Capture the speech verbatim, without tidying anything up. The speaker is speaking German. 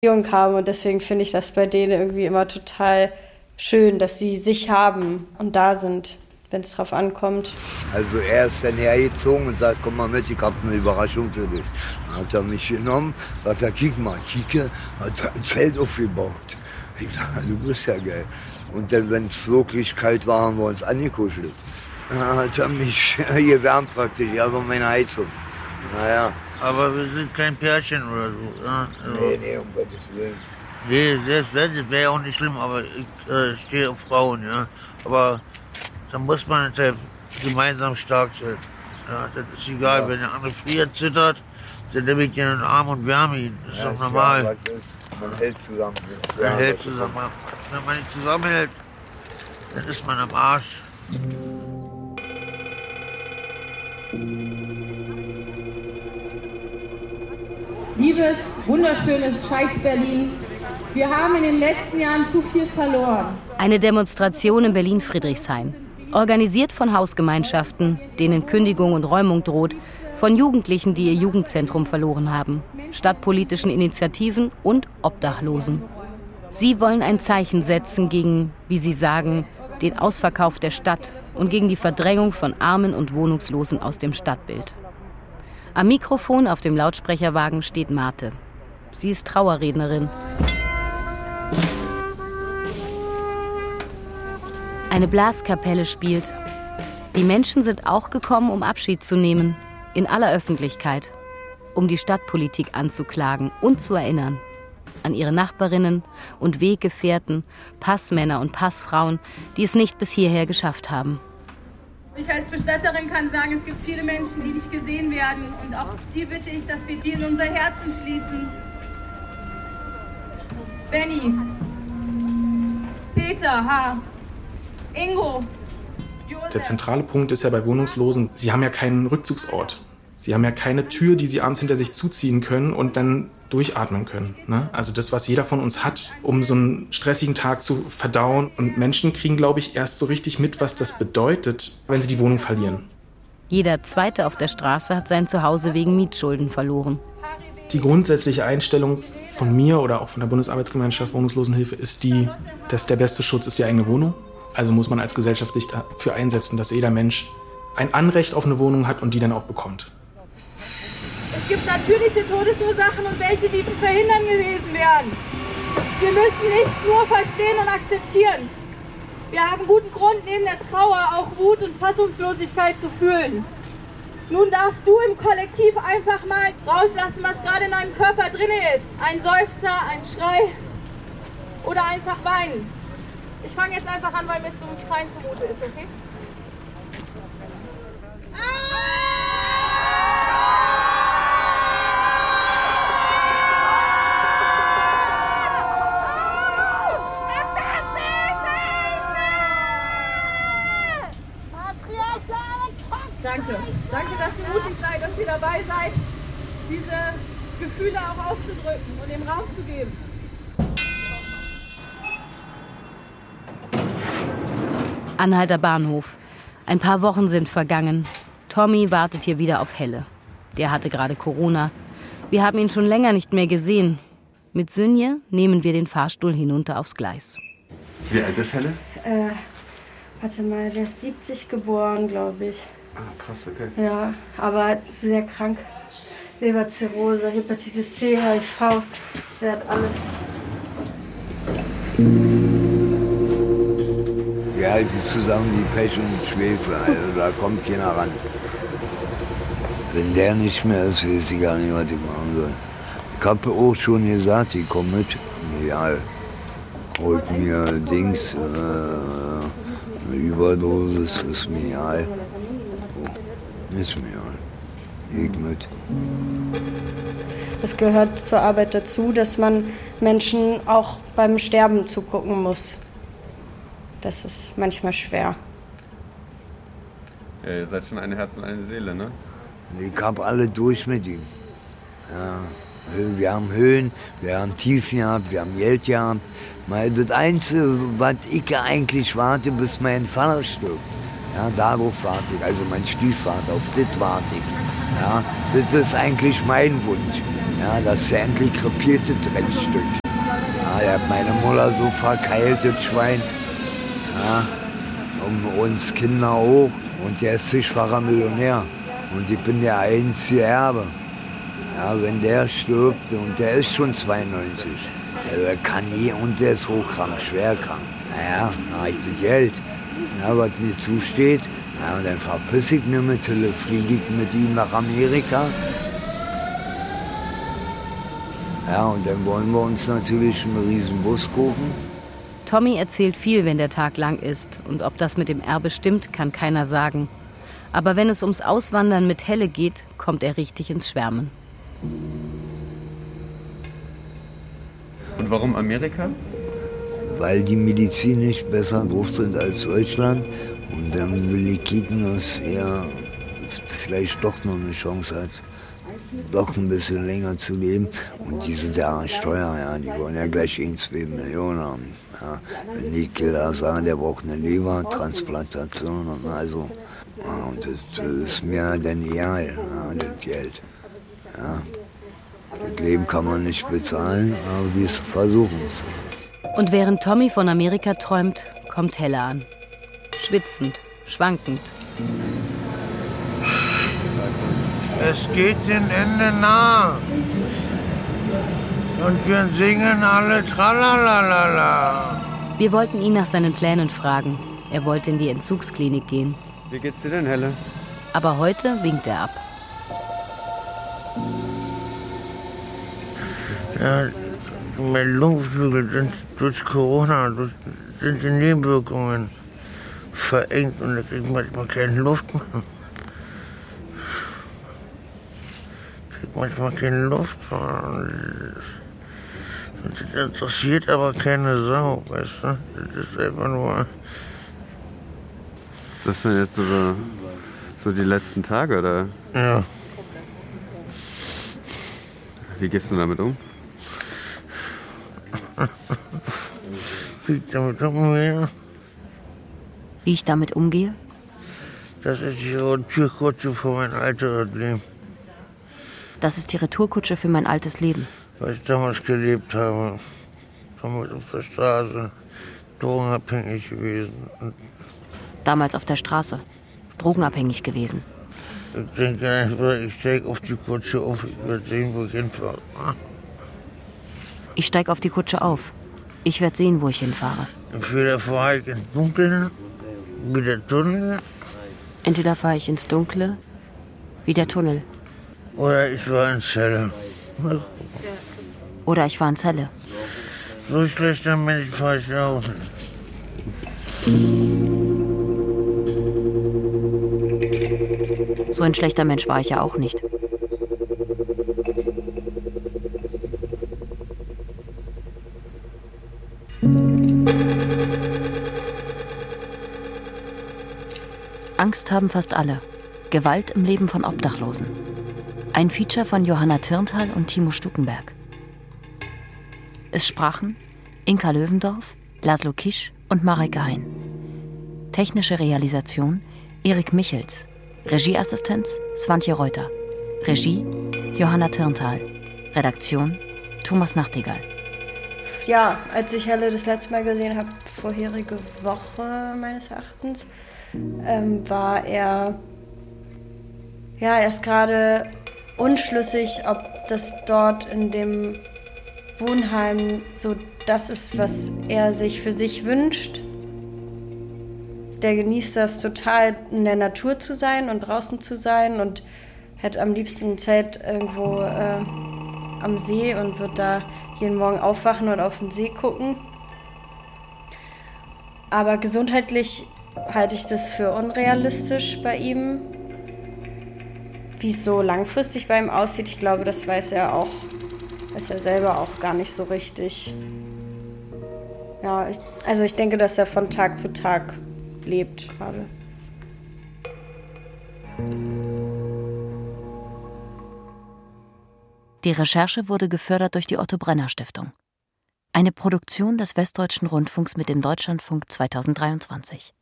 Beziehung haben und deswegen finde ich das bei denen irgendwie immer total schön, dass sie sich haben und da sind, wenn es drauf ankommt. Also er ist dann hergezogen und sagt, komm mal mit, ich habe eine Überraschung für dich. Dann hat er mich genommen, sagt er, kick mal, kicke, hat er ein Zelt aufgebaut. Ich sage, du bist ja geil. Und dann, wenn es wirklich kalt war, haben wir uns angekuschelt. Dann hat er mich gewärmt praktisch, ja, war meine Heizung. Naja. Aber wir sind kein Pärchen oder so. Ja? Also, nee, nee, um Gottes Willen. Nee, das wäre wär auch nicht schlimm, aber ich äh, stehe auf Frauen, ja. Aber da muss man halt gemeinsam stark sein. Ja, das ist egal, ja. Wenn der andere friert, zittert, dann nehme ich den in den Arm und wärme ihn. Das ist ja, doch normal. Ja, man hält zusammen. Man ja, hält zusammen. Wenn man nicht zusammenhält, dann ist man am Arsch. Liebes, wunderschönes Scheiß-Berlin, wir haben in den letzten Jahren zu viel verloren. Eine Demonstration in Berlin-Friedrichshain. Organisiert von Hausgemeinschaften, denen Kündigung und Räumung droht, von Jugendlichen, die ihr Jugendzentrum verloren haben, stadtpolitischen Initiativen und Obdachlosen. Sie wollen ein Zeichen setzen gegen, wie sie sagen, den Ausverkauf der Stadt und gegen die Verdrängung von Armen und Wohnungslosen aus dem Stadtbild. Am Mikrofon auf dem Lautsprecherwagen steht Marte. Sie ist Trauerrednerin. Eine Blaskapelle spielt. Die Menschen sind auch gekommen, um Abschied zu nehmen, in aller Öffentlichkeit, um die Stadtpolitik anzuklagen und zu erinnern. An ihre Nachbarinnen und Weggefährten, Passmänner und Passfrauen, die es nicht bis hierher geschafft haben. Ich als Bestatterin kann sagen, es gibt viele Menschen, die nicht gesehen werden. Und auch die bitte ich, dass wir die in unser Herzen schließen. Benny, Peter, H., Ingo, Josef. Der zentrale Punkt ist ja bei Wohnungslosen, sie haben ja keinen Rückzugsort. Sie haben ja keine Tür, die sie abends hinter sich zuziehen können und dann durchatmen können. Ne? Also das, was jeder von uns hat, um so einen stressigen Tag zu verdauen. Und Menschen kriegen, glaube ich, erst so richtig mit, was das bedeutet, wenn sie die Wohnung verlieren. Jeder Zweite auf der Straße hat sein Zuhause wegen Mietschulden verloren. Die grundsätzliche Einstellung von mir oder auch von der Bundesarbeitsgemeinschaft Wohnungslosenhilfe ist die, dass der beste Schutz ist die eigene Wohnung. Also muss man als Gesellschaft sich dafür einsetzen, dass jeder Mensch ein Anrecht auf eine Wohnung hat und die dann auch bekommt. Es gibt natürliche Todesursachen und welche, die zu verhindern gewesen wären. Wir müssen nicht nur verstehen und akzeptieren. Wir haben guten Grund, neben der Trauer auch Wut und Fassungslosigkeit zu fühlen. Nun darfst du im Kollektiv einfach mal rauslassen, was gerade in deinem Körper drin ist. Ein Seufzer, ein Schrei oder einfach weinen. Ich fange jetzt einfach an, weil mir zum Schreien zumute ist, okay? Danke. Danke, dass ihr mutig seid, dass ihr dabei seid, diese Gefühle auch auszudrücken und dem Raum zu geben. Anhalter Bahnhof. Ein paar Wochen sind vergangen. Tommy wartet hier wieder auf Helle. Der hatte gerade Corona. Wir haben ihn schon länger nicht mehr gesehen. Mit Sünje nehmen wir den Fahrstuhl hinunter aufs Gleis. Wie alt ist Helle? Äh, warte mal, der ist siebzig geboren, glaube ich. Ah, krass, okay. Ja, aber sehr krank. Leberzirrhose, Hepatitis C, H I V, der hat alles. Wir halten zusammen wie Pech und Schwefel, also da kommt keiner ran. Wenn der nicht mehr ist, weiß ich gar nicht, was ich machen soll. Ich habe auch schon gesagt, ich komme mit. Ja, holt mir Dings, äh, eine Überdosis, ist mir egal. Oh, ist mir egal. Ich mit. Es gehört zur Arbeit dazu, dass man Menschen auch beim Sterben zugucken muss. Das ist manchmal schwer. Ja, ihr seid schon ein Herz und eine Seele, ne? Ich hab alle durch mit ihm. Ja, wir haben Höhen, wir haben Tiefen gehabt, wir haben Geld gehabt. Das Einzige, was ich eigentlich warte, bis mein Vater stirbt. Ja, darauf warte ich, also mein Stiefvater, auf das warte ich. Ja, das ist eigentlich mein Wunsch. Ja, das ist der endlich krepierte Dreckstück. Ja, der hat meine Mutter so verkeilt, das Schwein. Ja, um uns Kinder auch. Und der ist zigfacher Millionär. Und ich bin der einzige Erbe. Ja, wenn der stirbt, und der ist schon zweiundneunzig. Also er kann nie, und der ist hochkrank, schwer krank. Naja, dann habe ich das Geld, ja, was mir zusteht. Ja, und dann verpiss ich mich mit Tille, fliege ich mit ihm nach Amerika. Ja, und dann wollen wir uns natürlich einen riesen Bus kaufen. Tommy erzählt viel, wenn der Tag lang ist. Und ob das mit dem Erbe stimmt, kann keiner sagen. Aber wenn es ums Auswandern mit Helle geht, kommt er richtig ins Schwärmen. Und warum Amerika? Weil die Medizin nicht besser drauf sind als Deutschland. Und dann will ich kicken, dass er vielleicht doch noch eine Chance hat, doch ein bisschen länger zu leben. Und die sind ja Steuer, ja, die wollen ja gleich ein, zwei Millionen haben. Ja. Wenn die da sagen, der braucht eine Lebertransplantation und also, ja, und das, das ist mir dann egal, ja, das Geld. Ja. Das Leben kann man nicht bezahlen, aber wir versuchen es. Und während Tommy von Amerika träumt, kommt Helle an. Schwitzend, schwankend. Es geht dem Ende nah. Und wir singen alle Tralalala. Wir wollten ihn nach seinen Plänen fragen. Er wollte in die Entzugsklinik gehen. Wie geht's dir denn, Helle? Aber heute winkt er ab. Ja, meine Lungenflügel sind durch Corona, durch, sind die Nebenwirkungen verengt und da kriege ich manchmal keine Luft mehr. Ich kriege manchmal keine Luft mehr. Das interessiert aber keine Sau, weißt du? Das ist einfach nur... Das sind jetzt so, so die letzten Tage, oder? Ja. Wie gehst du damit um? Wie ich damit umgehe? Wie ich damit umgehe? Das ist die Retourkutsche für mein altes Leben. Das ist die Retourkutsche für mein altes Leben. Weil ich damals gelebt habe. Damals auf der Straße. Drogenabhängig gewesen. Und Damals auf der Straße. Drogenabhängig gewesen. ich denke einfach, ich steige auf die Kutsche auf. Ich werde sehen, wo ich hinfahre. Ich steige auf die Kutsche auf. Ich werde sehen, wo ich hinfahre. Entweder fahre ich ins Dunkeln, wie der Tunnel, Entweder fahre ich ins Dunkle, wie der Tunnel. oder ich war in Zelle. Oder ich fahre ins Helle. So schlecht ein Mensch fahre ich auch nicht. So ein schlechter Mensch war ich ja auch nicht. Angst haben fast alle. Gewalt im Leben von Obdachlosen. Ein Feature von Johanna Tyrntal und Timo Stuckenberg. Es sprachen Inka Löwendorf, Laszlo Kisch und Mareike Hein. Technische Realisation Erik Michels. Regieassistenz Swantje Reuter. Regie Johanna Tyrntal. Redaktion Thomas Nachtigall. Ja, als ich Helle das letzte Mal gesehen habe, vorherige Woche meines Erachtens, ähm, war er ja erst gerade unschlüssig, ob das dort in dem Wohnheim so das ist, was er sich für sich wünscht. Der genießt das total, in der Natur zu sein und draußen zu sein und hätte am liebsten ein Zelt irgendwo äh, am See und wird da jeden Morgen aufwachen und auf den See gucken. Aber gesundheitlich halte ich das für unrealistisch bei ihm. Wie es so langfristig bei ihm aussieht, ich glaube, das weiß er auch, weiß er selber auch gar nicht so richtig. Ja, ich, also ich denke, dass er von Tag zu Tag lebt gerade. Die Recherche wurde gefördert durch die Otto-Brenner-Stiftung. Eine Produktion des Westdeutschen Rundfunks mit dem Deutschlandfunk zweitausenddreiundzwanzig.